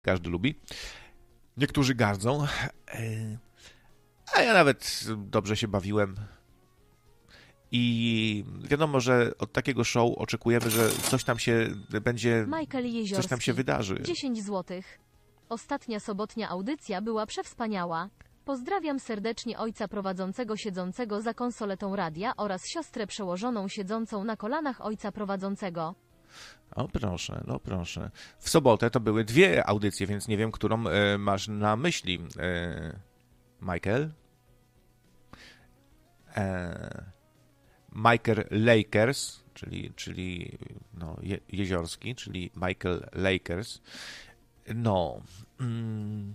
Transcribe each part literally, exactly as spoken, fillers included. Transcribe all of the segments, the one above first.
każdy lubi. Niektórzy gardzą. A ja nawet dobrze się bawiłem. I wiadomo, że od takiego show oczekujemy, że coś tam się będzie, coś tam się wydarzy. dziesięć złotych. Ostatnia sobotnia audycja była przewspaniała. Pozdrawiam serdecznie ojca prowadzącego siedzącego za konsoletą radia oraz siostrę przełożoną siedzącą na kolanach ojca prowadzącego. O proszę, no proszę. W sobotę to były dwie audycje, więc nie wiem, którą e, masz na myśli. E, Michael? E, Michael Lakers, czyli, czyli no, je, jeziorski, czyli Michael Lakers. No... Mm,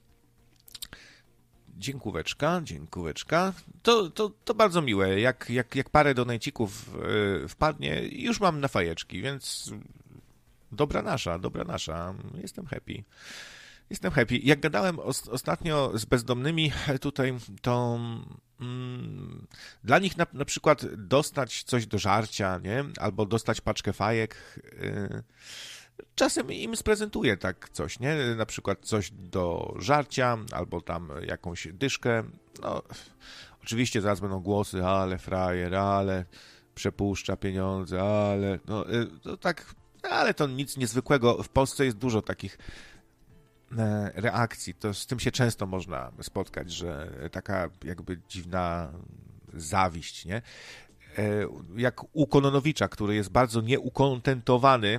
Dziękóweczka, dziękóweczka. To, to, to bardzo miłe. Jak, jak, jak parę donajcików yy, wpadnie, już mam na fajeczki, więc dobra nasza, dobra nasza. Jestem happy. Jestem happy. Jak gadałem os, ostatnio z bezdomnymi tutaj, to mm, dla nich na, na przykład dostać coś do żarcia, nie? Albo dostać paczkę fajek, yy, czasem im sprezentuję tak coś, nie? Na przykład coś do żarcia, albo tam jakąś dyszkę. No, oczywiście zaraz będą głosy, ale frajer, ale przepuszcza pieniądze, ale... No, to tak, ale to nic niezwykłego. W Polsce jest dużo takich reakcji. To z tym się często można spotkać, że taka jakby dziwna zawiść, nie? Jak u Kononowicza, który jest bardzo nieukontentowany,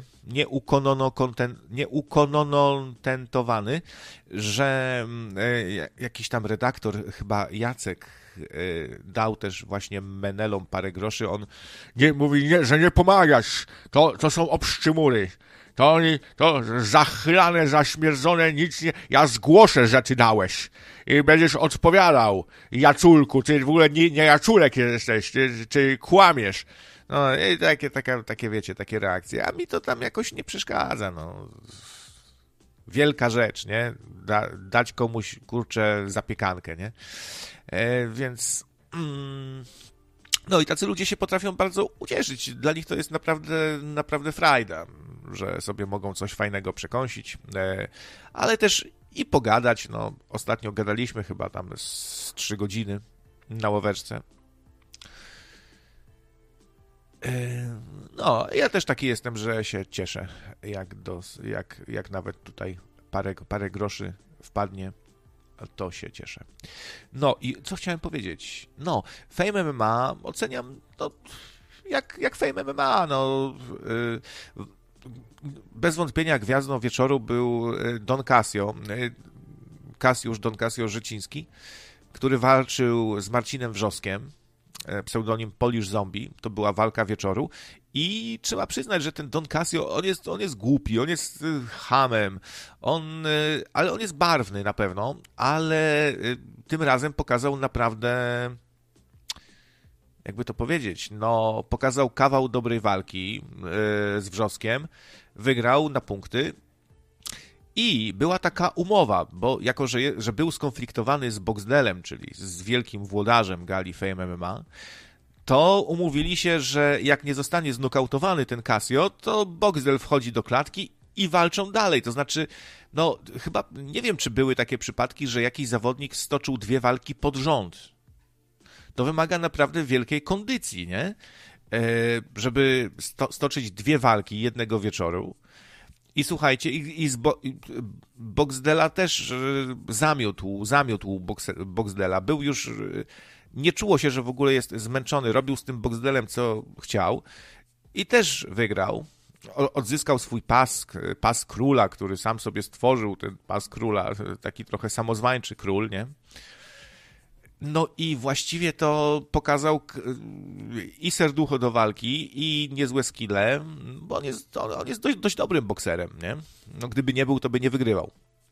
nieukononontentowany, że jakiś tam redaktor, chyba Jacek, dał też właśnie menelom parę groszy. On nie mówi, nie, że nie pomagasz, to, to są obszczymury. To oni, to zachlane, zaśmierdzone, nic nie... Ja zgłoszę, że ty dałeś. I będziesz odpowiadał. Jaculku, ty w ogóle nie, nie Jaculek jesteś, ty, ty kłamiesz. No i takie, takie, takie, wiecie, takie reakcje. A mi to tam jakoś nie przeszkadza, no. Wielka rzecz, nie? Da, dać komuś, kurczę, zapiekankę, nie? E, więc... Mm, no i tacy ludzie się potrafią bardzo ucieszyć. Dla nich to jest naprawdę, naprawdę frajda, że sobie mogą coś fajnego przekąsić, ale też i pogadać. No, ostatnio gadaliśmy chyba tam z trzy godziny na ławeczce. No, ja też taki jestem, że się cieszę, jak, do, jak, jak nawet tutaj parę, parę groszy wpadnie, to się cieszę. No i co chciałem powiedzieć? No, Fame M M A oceniam no, jak, jak Fame M M A. No, yy, bez wątpienia gwiazdą wieczoru był Don Casio, Cassiusz Don Casio Życiński, który walczył z Marcinem Wrzoskiem, pseudonim Polish Zombie. To była walka wieczoru i trzeba przyznać, że ten Don Casio, on jest, on jest głupi, on jest chamem, on, ale on jest barwny na pewno, ale tym razem pokazał naprawdę, jakby to powiedzieć, no pokazał kawał dobrej walki z Wrzoskiem, wygrał na punkty. I była taka umowa, bo jako, że, je, że był skonfliktowany z Boxdelem, czyli z wielkim włodarzem gali Fame M M A, to umówili się, że jak nie zostanie znokautowany ten Casio, to Boxdel wchodzi do klatki i walczą dalej. To znaczy, no chyba, nie wiem, czy były takie przypadki, że jakiś zawodnik stoczył dwie walki pod rząd. To wymaga naprawdę wielkiej kondycji, nie? E, żeby sto, stoczyć dwie walki jednego wieczoru. I słuchajcie, i, i z Bo, i Boxdela też zamiótł, zamiótł Box, Boxdela. Był już, nie czuło się, że w ogóle jest zmęczony. Robił z tym Boxdelem, co chciał. I też wygrał. Odzyskał swój pas, pas króla, który sam sobie stworzył, ten pas króla, taki trochę samozwańczy król, nie? No i właściwie to pokazał i serducho do walki, i niezłe skille, bo on jest, on jest dość, dość dobrym bokserem, nie? No gdyby nie był, to by nie wygrywał.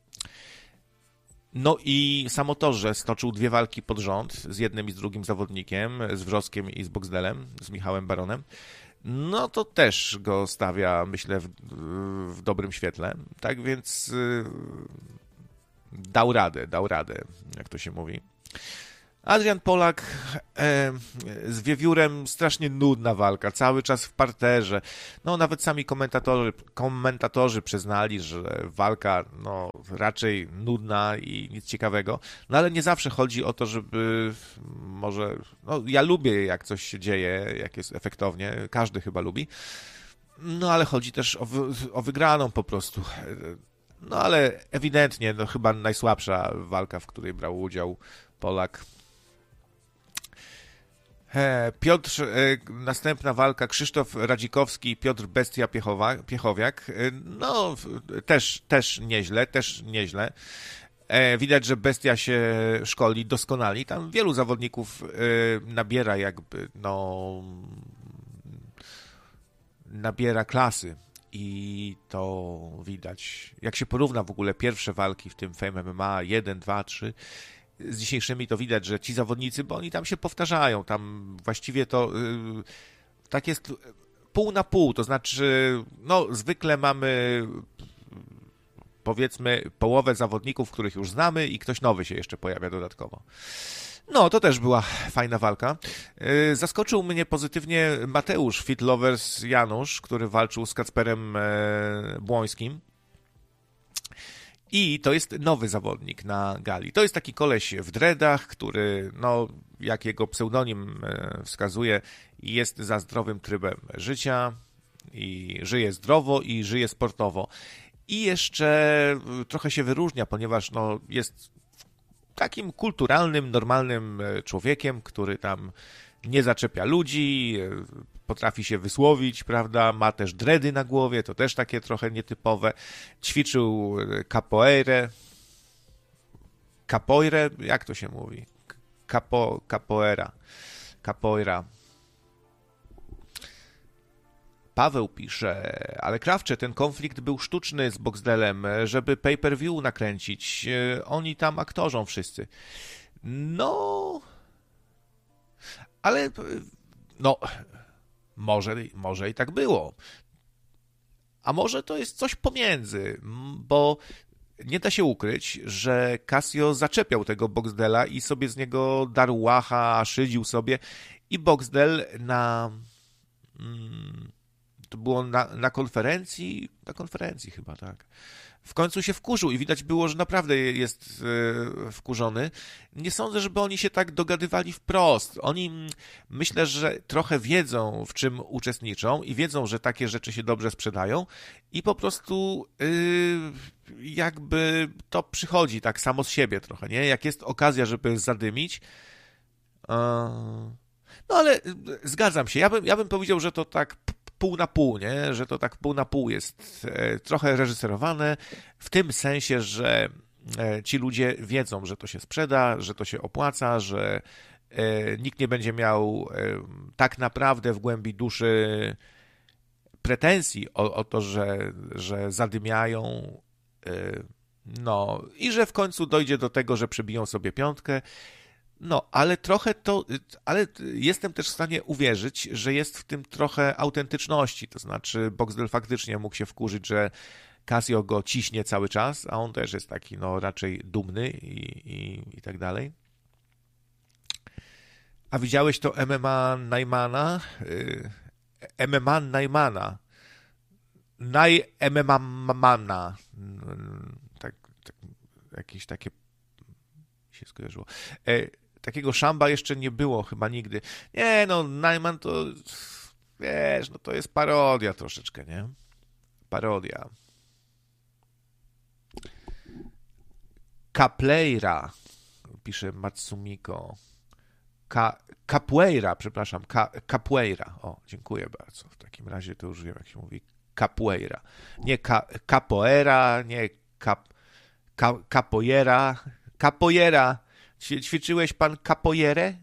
No i samo to, że stoczył dwie walki pod rząd z jednym i z drugim zawodnikiem, z Wrzoskiem i z Boxdelem, z Michałem Baronem, no to też go stawia, myślę, w, w dobrym świetle. Tak więc yy, dał radę, dał radę, jak to się mówi. Adrian Polak e, z Wiewiórem, strasznie nudna walka, cały czas w parterze. No nawet sami komentatorzy, komentatorzy przyznali, że walka no, raczej nudna i nic ciekawego. No ale nie zawsze chodzi o to, żeby może... No ja lubię, jak coś się dzieje, jak jest efektownie, każdy chyba lubi. No ale chodzi też o, o wygraną po prostu. No ale ewidentnie, no chyba najsłabsza walka, w której brał udział Polak. Piotr, następna walka, Krzysztof Radzikowski i Piotr Bestia Piechowa, Piechowiak. No, też, też nieźle, też nieźle. Widać, że Bestia się szkoli, doskonali. Tam wielu zawodników nabiera jakby, no, nabiera klasy. I to widać. Jak się porówna w ogóle pierwsze walki w tym Fame M M A, jeden, dwa, trzy, z dzisiejszymi, to widać, że ci zawodnicy, bo oni tam się powtarzają, tam właściwie to yy, tak jest pół na pół, to znaczy, no zwykle mamy powiedzmy połowę zawodników, których już znamy i ktoś nowy się jeszcze pojawia dodatkowo. No, to też była fajna walka. Yy, zaskoczył mnie pozytywnie Mateusz Fitlovers Janusz, który walczył z Kacperem e, Błońskim. I to jest nowy zawodnik na gali. To jest taki koleś w dreadach, który, no, jak jego pseudonim wskazuje, jest za zdrowym trybem życia i żyje zdrowo i żyje sportowo. I jeszcze trochę się wyróżnia, ponieważ no, jest takim kulturalnym, normalnym człowiekiem, który tam nie zaczepia ludzi, potrafi się wysłowić, prawda, ma też dready na głowie, to też takie trochę nietypowe. Ćwiczył capoeirę, capoeirę, jak to się mówi? Capo, capoeira, capoeira. Paweł pisze, ale Krawcze, ten konflikt był sztuczny z Boxdelem, żeby pay-per-view nakręcić. Oni tam aktorzą wszyscy. No, ale no, może, może i tak było. A może to jest coś pomiędzy, bo nie da się ukryć, że Casio zaczepiał tego Boxdela i sobie z niego darł łacha, szydził sobie i Boxdel na... Hmm, to było na, na konferencji, na konferencji chyba, tak. W końcu się wkurzył i widać było, że naprawdę jest e, wkurzony. Nie sądzę, żeby oni się tak dogadywali wprost. Oni, myślę, że trochę wiedzą, w czym uczestniczą i wiedzą, że takie rzeczy się dobrze sprzedają i po prostu e, jakby to przychodzi tak samo z siebie trochę, nie? Jak jest okazja, żeby zadymić. E, no ale zgadzam się. Ja bym, ja bym powiedział, że to tak pół na pół, nie? Że to tak pół na pół jest e, trochę reżyserowane, w tym sensie, że e, ci ludzie wiedzą, że to się sprzeda, że to się opłaca, że e, nikt nie będzie miał e, tak naprawdę w głębi duszy pretensji o, o to, że, że zadymiają, e, no i że w końcu dojdzie do tego, że przebiją sobie piątkę. No, ale trochę to, ale jestem też w stanie uwierzyć, że jest w tym trochę autentyczności, to znaczy Boxdel faktycznie mógł się wkurzyć, że Casio go ciśnie cały czas, a on też jest taki, no, raczej dumny i, i, i tak dalej. A widziałeś to M M A Najmana? M M A Najmana. Naj M M A Mana. Tak, tak, jakieś takie się skojarzyło. Takiego szamba jeszcze nie było chyba nigdy. Nie, no, Najman to, wiesz, no to jest parodia troszeczkę, nie? Parodia. Capoeira, pisze Matsumiko. Ka, capoeira, przepraszam, Ka, capoeira. O, dziękuję bardzo. W takim razie to już wiem, jak się mówi. Capoeira. Nie ka, capoeira, nie cap, ka, capoeira. Capoeira. Ćwiczyłeś pan capoeirę?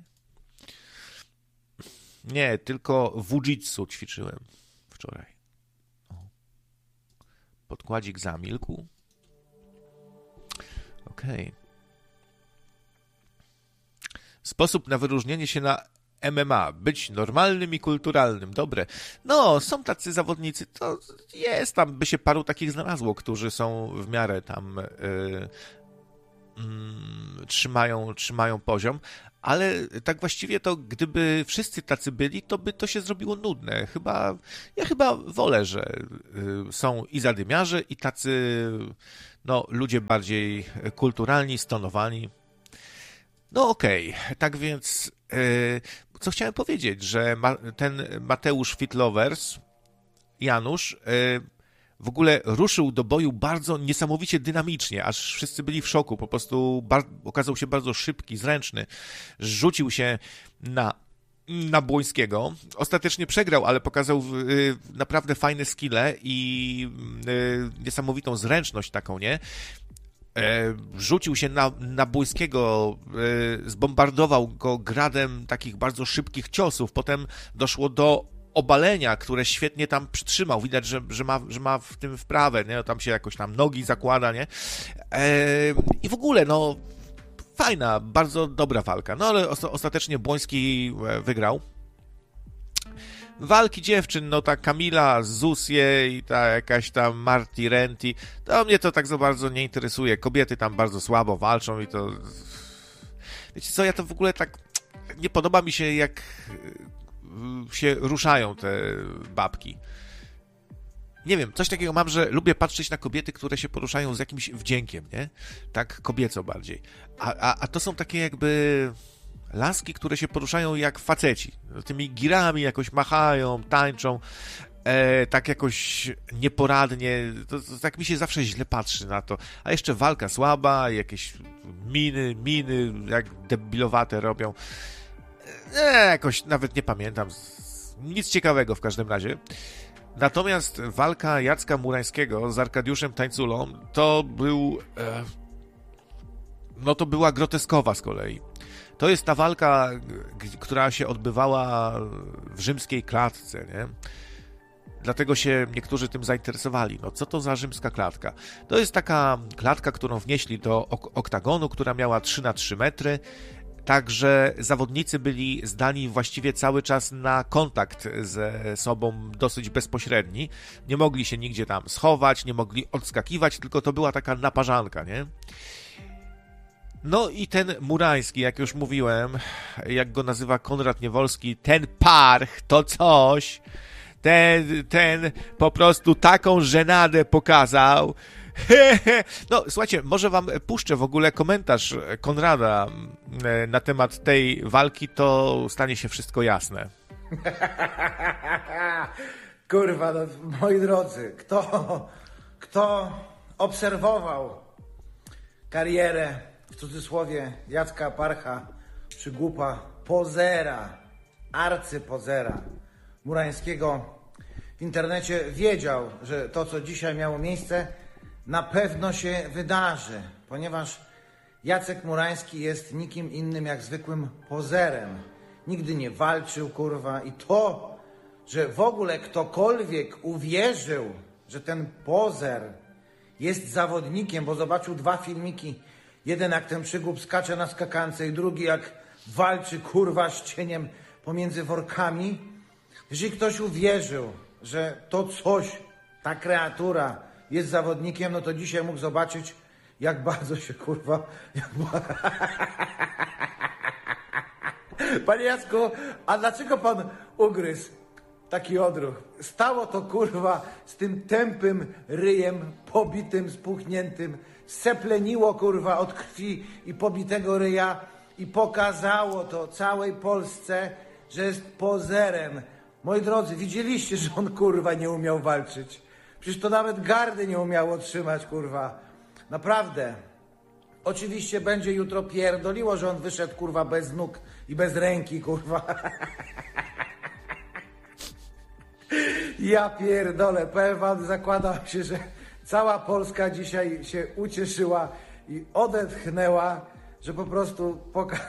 Nie, tylko wujitsu ćwiczyłem wczoraj. O. Podkładzik zamilkł. Okej. Okay. Sposób na wyróżnienie się na M M A. Być normalnym i kulturalnym. Dobre. No, są tacy zawodnicy. To jest tam, by się paru takich znalazło, którzy są w miarę tam... Yy, mm, trzymają, trzymają poziom, ale tak właściwie to gdyby wszyscy tacy byli, to by to się zrobiło nudne. Chyba, ja chyba wolę, że y, są i zadymiarze, i tacy no, ludzie bardziej kulturalni, stonowani. No okej, okay. Tak więc y, co chciałem powiedzieć, że ma, ten Mateusz Fitlovers, Janusz, y, w ogóle ruszył do boju bardzo niesamowicie dynamicznie, aż wszyscy byli w szoku. Po prostu bar- okazał się bardzo szybki, zręczny. Rzucił się na, na Błońskiego. Ostatecznie przegrał, ale pokazał y, naprawdę fajne skille i y, niesamowitą zręczność taką, nie? E, rzucił się na, na Błońskiego, y, zbombardował go gradem takich bardzo szybkich ciosów. Potem doszło do obalenia, które świetnie tam przytrzymał. Widać, że, że, ma, że ma w tym wprawę, nie? Tam się jakoś tam nogi zakłada, nie? Eee, I w ogóle, no, fajna, bardzo dobra walka. No, ale osta- ostatecznie Błoński wygrał. Walki dziewczyn, no ta Kamila Zusie i ta jakaś tam Marti Renti, to mnie to tak za bardzo nie interesuje. Kobiety tam bardzo słabo walczą i to... Wiecie co, ja to w ogóle tak... Nie podoba mi się, jak się ruszają te babki. Nie wiem, coś takiego mam, że lubię patrzeć na kobiety, które się poruszają z jakimś wdziękiem, nie? Tak kobieco bardziej. A, a, a to są takie jakby laski, które się poruszają jak faceci. Tymi girami jakoś machają, tańczą, e, tak jakoś nieporadnie. To, to tak mi się zawsze źle patrzy na to. A jeszcze walka słaba, jakieś miny, miny, jak debilowate robią. Nie, jakoś nawet nie pamiętam. Nic ciekawego w każdym razie. Natomiast walka Jacka Murańskiego z Arkadiuszem Tańculą to był... E, no to była groteskowa z kolei. To jest ta walka, g- która się odbywała w rzymskiej klatce, nie? Dlatego się niektórzy tym zainteresowali. No co to za rzymska klatka? To jest taka klatka, którą wnieśli do ok- oktagonu, która miała trzy na trzy metry. Także zawodnicy byli zdani właściwie cały czas na kontakt ze sobą dosyć bezpośredni. Nie mogli się nigdzie tam schować, nie mogli odskakiwać, tylko to była taka naparzanka, nie? No i ten Murański, jak już mówiłem, jak go nazywa Konrad Niewolski, ten parch to coś, ten, ten po prostu taką żenadę pokazał. No, słuchajcie, może wam puszczę w ogóle komentarz Konrada na temat tej walki, to stanie się wszystko jasne. Kurwa, no, moi drodzy, kto, kto obserwował karierę, w cudzysłowie, Jacka Parcha, przygłupa, pozera, arcypozera Murańskiego w internecie, wiedział, że to, co dzisiaj miało miejsce, na pewno się wydarzy, ponieważ Jacek Murański jest nikim innym jak zwykłym pozerem. Nigdy nie walczył, kurwa, i to, że w ogóle ktokolwiek uwierzył, że ten pozer jest zawodnikiem, bo zobaczył dwa filmiki, jeden jak ten przygłup skacze na skakance i drugi jak walczy, kurwa, z cieniem pomiędzy workami. Jeżeli ktoś uwierzył, że to coś, ta kreatura jest zawodnikiem, no to dzisiaj mógł zobaczyć, jak bardzo się, kurwa... Jak... Panie Jacku, a dlaczego pan ugryzł taki odruch? Stało to, kurwa, z tym tępym ryjem, pobitym, spuchniętym, sepleniło, kurwa, od krwi i pobitego ryja i pokazało to całej Polsce, że jest pozerem. Moi drodzy, widzieliście, że on, kurwa, nie umiał walczyć. Przecież to nawet gardy nie umiało trzymać, kurwa. Naprawdę. Oczywiście będzie jutro pierdoliło, że on wyszedł, kurwa, bez nóg i bez ręki, kurwa. Ja pierdolę, powiem wam, zakładam się, że cała Polska dzisiaj się ucieszyła i odetchnęła, że po prostu poka-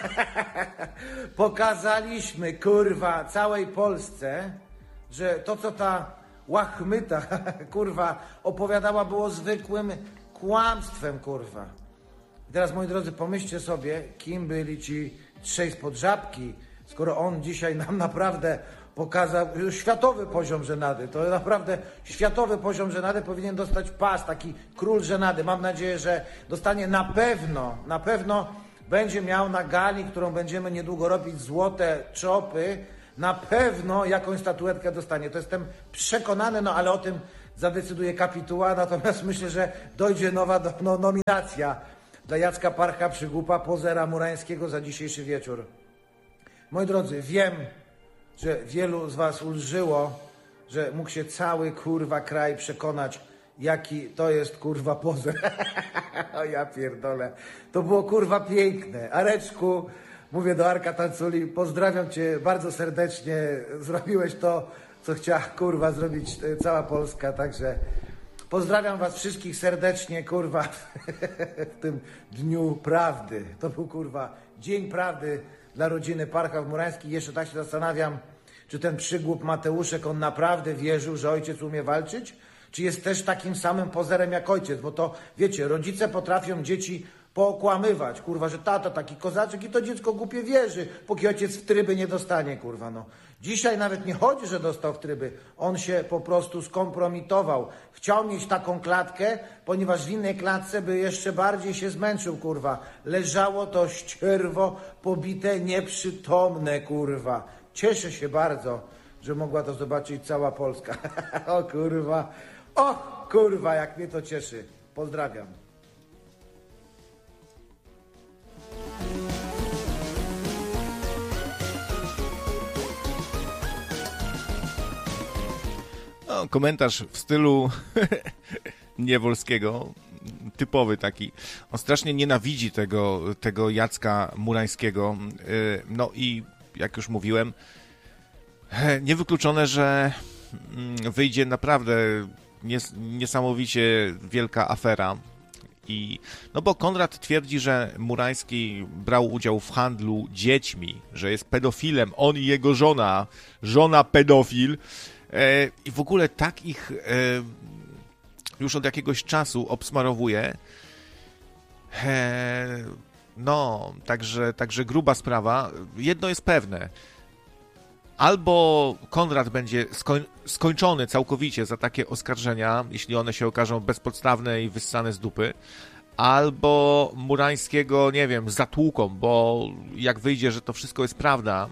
pokazaliśmy, kurwa, całej Polsce, że to, co ta łachmyta, kurwa, opowiadała, było zwykłym kłamstwem, kurwa. I teraz, moi drodzy, pomyślcie sobie, kim byli ci trzej spod żabki, skoro on dzisiaj nam naprawdę pokazał światowy poziom żenady. To naprawdę światowy poziom żenady, powinien dostać pas, taki król żenady. Mam nadzieję, że dostanie na pewno, na pewno będzie miał na gali, którą będziemy niedługo robić, złote czopy, na pewno jakąś statuetkę dostanie. To jestem przekonany, no ale o tym zadecyduje kapituła, natomiast myślę, że dojdzie nowa do, no, nominacja dla Jacka Parcha, Przygłupa, pozera murańskiego za dzisiejszy wieczór. Moi drodzy, wiem, że wielu z was ulżyło, że mógł się cały kurwa kraj przekonać, jaki to jest kurwa pozer. O ja pierdolę. To było kurwa piękne. Areczku, mówię do Arka Tanculi, pozdrawiam cię bardzo serdecznie. Zrobiłeś to, co chciała kurwa zrobić cała Polska, także pozdrawiam was wszystkich serdecznie, kurwa, w tym Dniu Prawdy. To był kurwa Dzień Prawdy dla rodziny Parchów Murańskich. Jeszcze tak się zastanawiam, czy ten przygłup Mateuszek, on naprawdę wierzył, że ojciec umie walczyć? Czy jest też takim samym pozerem jak ojciec? Bo to, wiecie, rodzice potrafią dzieci pookłamywać, kurwa, że tata taki kozaczek i to dziecko głupie wierzy, póki ojciec w tryby nie dostanie, kurwa, no. Dzisiaj nawet nie chodzi, że dostał w tryby, on się po prostu skompromitował. Chciał mieć taką klatkę, ponieważ w innej klatce by jeszcze bardziej się zmęczył, kurwa. Leżało to ścierwo pobite, nieprzytomne, kurwa. Cieszę się bardzo, że mogła to zobaczyć cała Polska. O kurwa, o kurwa, jak mnie to cieszy. Pozdrawiam. No, komentarz w stylu Niewolskiego, typowy taki. On strasznie nienawidzi tego, tego Jacka Murańskiego. No i jak już mówiłem, niewykluczone, że wyjdzie naprawdę nies- niesamowicie wielka afera. I, no bo Konrad twierdzi, że Murański brał udział w handlu dziećmi, że jest pedofilem, on i jego żona, żona pedofil. E, I w ogóle tak ich e, już od jakiegoś czasu obsmarowuje. E, no, także, także gruba sprawa. Jedno jest pewne. Albo Konrad będzie skoń, skończony całkowicie za takie oskarżenia, jeśli one się okażą bezpodstawne i wyssane z dupy, albo Murańskiego, nie wiem, zatłuką, bo jak wyjdzie, że to wszystko jest prawda,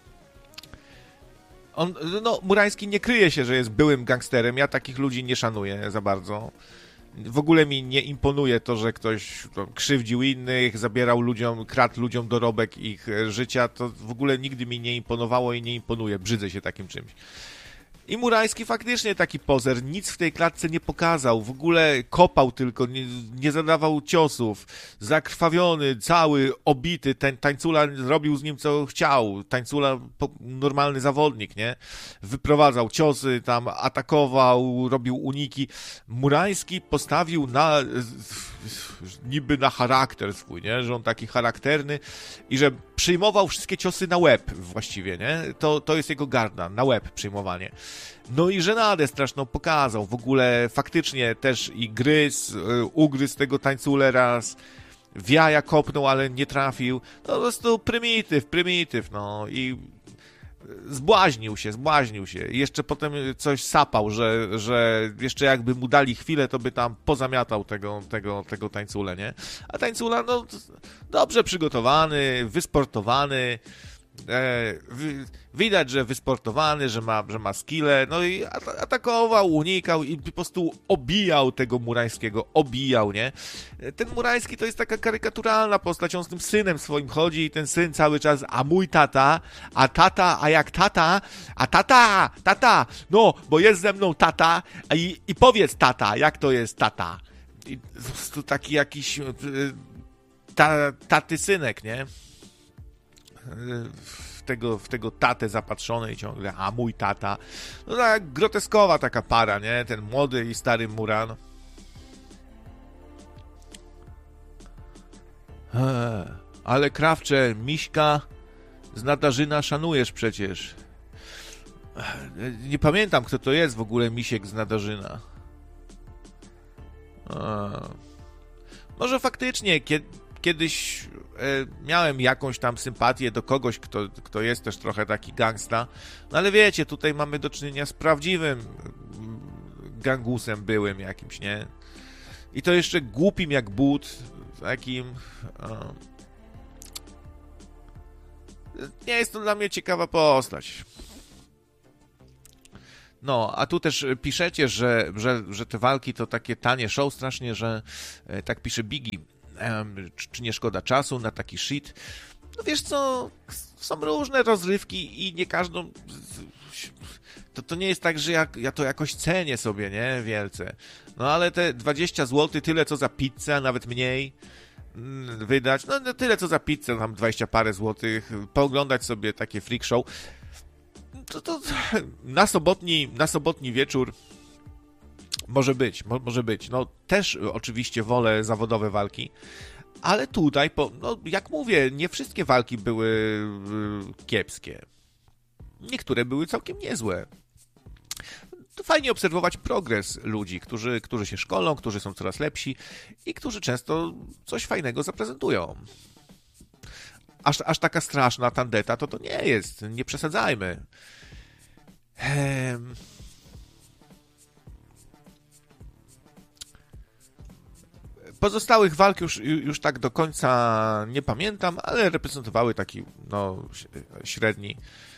on, no, Murański nie kryje się, że jest byłym gangsterem, ja takich ludzi nie szanuję za bardzo. W ogóle mi nie imponuje to, że ktoś krzywdził innych, zabierał ludziom, kradł ludziom dorobek ich życia. To w ogóle nigdy mi nie imponowało i nie imponuje. Brzydzę się takim czymś. I Murański faktycznie taki pozer, nic w tej klatce nie pokazał, w ogóle kopał tylko, nie, nie zadawał ciosów, zakrwawiony, cały, obity, ten Tańcula zrobił z nim co chciał, Tańcula normalny zawodnik, nie? Wyprowadzał ciosy, tam atakował, robił uniki. Murański postawił na, niby na charakter swój, nie? Że on taki charakterny i że przyjmował wszystkie ciosy na łeb właściwie, nie? To, to jest jego garda, na łeb przyjmowanie. No i żenadę straszną pokazał. W ogóle faktycznie też i gryz, ugryzł tego Tańculę raz, w jaja kopnął, ale nie trafił. No po prostu prymityw, prymityw, no i zbłaźnił się, zbłaźnił się. I jeszcze potem coś sapał, że, że jeszcze jakby mu dali chwilę, to by tam pozamiatał tego, tego, tego Tańculę, nie? A Tańcula, no, dobrze przygotowany, wysportowany, e, wi- widać, że wysportowany, że ma, że ma skille, no i atakował, unikał i po prostu obijał tego Murańskiego, obijał, nie? Ten Murański to jest taka karykaturalna postać, on z tym synem swoim chodzi i ten syn cały czas, a mój tata, a tata, a jak tata, a tata, tata, no, bo jest ze mną tata i, i powiedz tata, jak to jest tata. I po prostu taki jakiś ta, taty synek, nie? W tego, w tego tatę zapatrzony i ciągle, a mój tata. No tak groteskowa taka para, nie? Ten młody i stary Muran. Eee, ale Krawcze, Miśka z Nadarzyna szanujesz przecież. Eee, nie pamiętam, kto to jest w ogóle Misiek z Nadarzyna. Eee, może faktycznie, kiedy kiedyś e, miałem jakąś tam sympatię do kogoś, kto, kto jest też trochę taki gangsta, no ale wiecie, tutaj mamy do czynienia z prawdziwym gangusem byłym jakimś, nie? I to jeszcze głupim jak but, takim... E, nie jest to dla mnie ciekawa postać. No, a tu też piszecie, że, że, że te walki to takie tanie show strasznie, że e, tak pisze Biggie, e, czy, czy nie szkoda czasu na taki shit. No wiesz co, są różne rozrywki i nie każdą... To, to nie jest tak, że ja, ja to jakoś cenię sobie, nie, wielce. No ale te dwadzieścia złotych, tyle co za pizzę, a nawet mniej wydać, no, no tyle co za pizzę, tam dwadzieścia parę złotych, pooglądać sobie takie freak show. To, to na sobotni, na sobotni wieczór może być, mo, może być. No też oczywiście wolę zawodowe walki, ale tutaj, po, no jak mówię, nie wszystkie walki były y, kiepskie. Niektóre były całkiem niezłe. To fajnie obserwować progres ludzi, którzy, którzy się szkolą, którzy są coraz lepsi i którzy często coś fajnego zaprezentują. Aż, aż taka straszna tandeta to to nie jest. Nie przesadzajmy. Ehm... Pozostałych walk już, już tak do końca nie pamiętam, ale reprezentowały taki no, średni,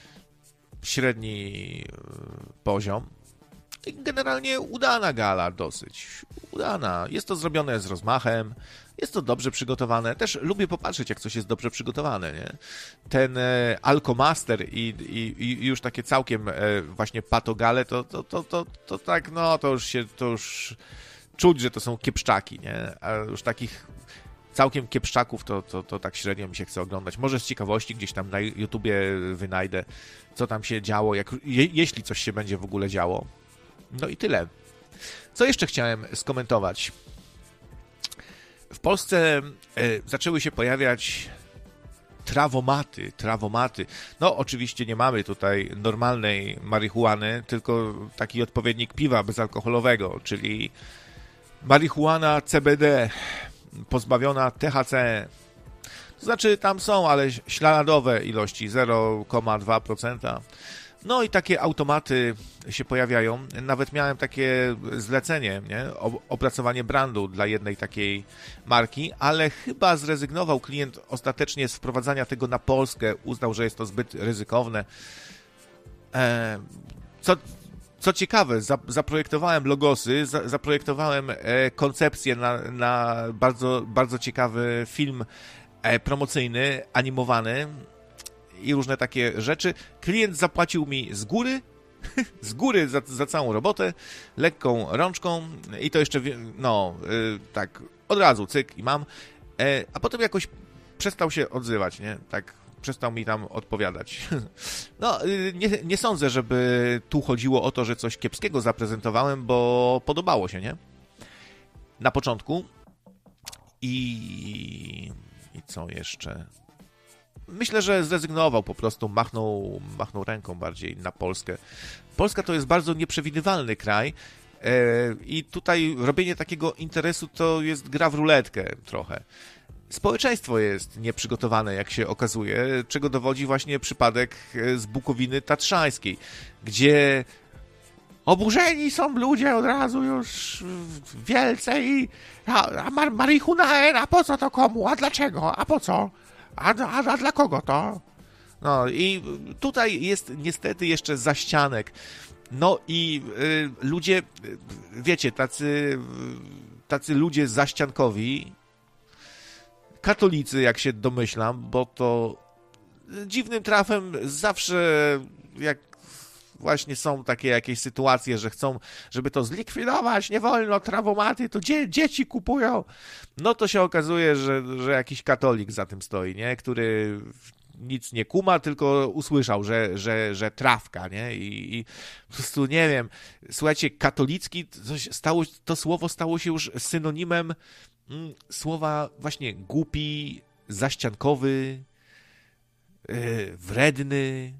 średni poziom. Generalnie udana gala dosyć. Udana. Jest to zrobione z rozmachem. Jest to dobrze przygotowane. Też lubię popatrzeć, jak coś jest dobrze przygotowane, nie? Ten e, Alkomaster i, i, i już takie całkiem e, właśnie patogale, to, to, to, to, to tak, no, to już się, to już czuć, że to są kiepszczaki, nie? A już takich całkiem kiepszczaków to, to, to tak średnio mi się chce oglądać. Może z ciekawości gdzieś tam na YouTubie wynajdę, co tam się działo, jak, je, jeśli coś się będzie w ogóle działo. No i tyle. Co jeszcze chciałem skomentować? W Polsce e, zaczęły się pojawiać trawomaty, trawomaty. No oczywiście nie mamy tutaj normalnej marihuany, tylko taki odpowiednik piwa bezalkoholowego, czyli marihuana C B D pozbawiona T H C. To znaczy tam są, ale śladowe ilości, zero przecinek dwa procent. No i takie automaty się pojawiają. Nawet miałem takie zlecenie, nie? Opracowanie brandu dla jednej takiej marki, ale chyba zrezygnował klient ostatecznie z wprowadzania tego na Polskę. Uznał, że jest to zbyt ryzykowne. Co, co ciekawe, zaprojektowałem logosy, zaprojektowałem koncepcję na, na bardzo, bardzo ciekawy film promocyjny, animowany i różne takie rzeczy. Klient zapłacił mi z góry, z góry za, za całą robotę, lekką rączką i to jeszcze, no, yy, tak od razu, cyk i mam, e, a potem jakoś przestał się odzywać, nie? Tak, przestał mi tam odpowiadać. No, yy, nie, nie sądzę, żeby tu chodziło o to, że coś kiepskiego zaprezentowałem, bo podobało się, nie? Na początku. I... I co jeszcze? Myślę, że zrezygnował po prostu, machnął, machnął ręką bardziej na Polskę. Polska to jest bardzo nieprzewidywalny kraj e, i tutaj robienie takiego interesu to jest gra w ruletkę trochę. Społeczeństwo jest nieprzygotowane, jak się okazuje, czego dowodzi właśnie przypadek z Bukowiny Tatrzańskiej, gdzie oburzeni są ludzie od razu już wielce i a, a mar- marihuana, a po co to komu, a dlaczego, a po co? A, a, a dla kogo to? No i tutaj jest niestety jeszcze zaścianek. No i y, ludzie, wiecie, tacy, tacy ludzie zaściankowi, katolicy, jak się domyślam, bo to dziwnym trafem zawsze, jak właśnie są takie jakieś sytuacje, że chcą, żeby to zlikwidować, nie wolno, trawomaty, to dzie- dzieci kupują. No to się okazuje, że, że jakiś katolik za tym stoi, nie? Który nic nie kuma, tylko usłyszał, że, że, że trawka, nie? I, i po prostu nie wiem, słuchajcie, katolicki, coś stało, to słowo stało się już synonimem mm, słowa właśnie głupi, zaściankowy, yy, wredny,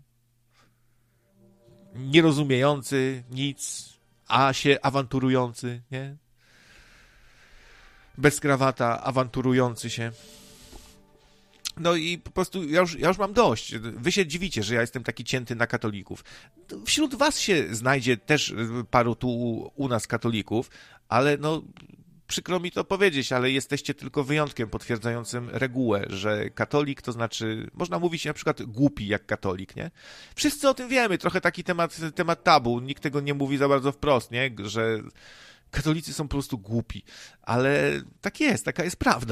nierozumiejący nic, a się awanturujący, nie? Bez krawata, awanturujący się. No i po prostu ja już, ja już mam dość. Wy się dziwicie, że ja jestem taki cięty na katolików. Wśród was się znajdzie też paru tu u nas katolików, ale no przykro mi to powiedzieć, ale jesteście tylko wyjątkiem potwierdzającym regułę, że katolik to znaczy, można mówić na przykład głupi jak katolik, nie? Wszyscy o tym wiemy, trochę taki temat, temat tabu, nikt tego nie mówi za bardzo wprost, nie? Że katolicy są po prostu głupi, ale tak jest, taka jest prawda.